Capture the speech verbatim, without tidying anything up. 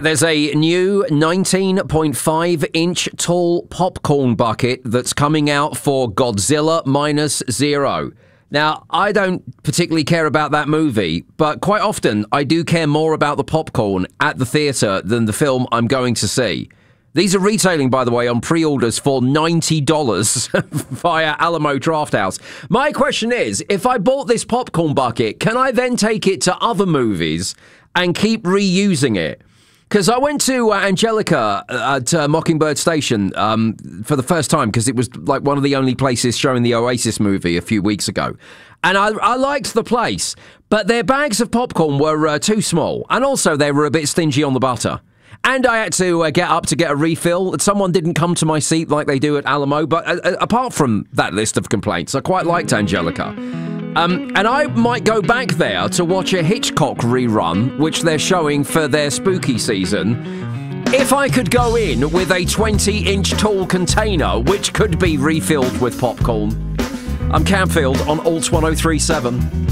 There's a new nineteen point five inch tall popcorn bucket that's coming out for Godzilla Minus Zero. Now, I don't particularly care about that movie, but quite often I do care more about the popcorn at the theatre than the film I'm going to see. These are retailing, by the way, on pre-orders for ninety dollars via Alamo Drafthouse. My question is, if I bought this popcorn bucket, can I then take it to other movies and keep reusing it? Because I went to uh, Angelica at uh, Mockingbird Station um, for the first time because it was like one of the only places showing the Oasis movie a few weeks ago. And I, I liked the place, but their bags of popcorn were uh, too small. And also they were a bit stingy on the butter. And I had to uh, get up to get a refill. Someone didn't come to my seat like they do at Alamo. But uh, apart from that list of complaints, I quite liked Angelica. Um, and I might go back there to watch a Hitchcock rerun, which they're showing for their spooky season, if I could go in with a twenty inch tall container, which could be refilled with popcorn. I'm Camfield on Alt one oh three point seven.